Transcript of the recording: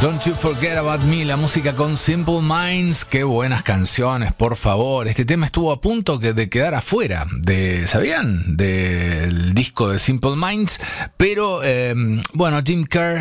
Don't You Forget About Me, la música con Simple Minds. Qué buenas canciones, por favor. Este tema estuvo a punto de quedar afuera, ¿sabían? Del disco de Simple Minds. Pero, bueno, Jim Kerr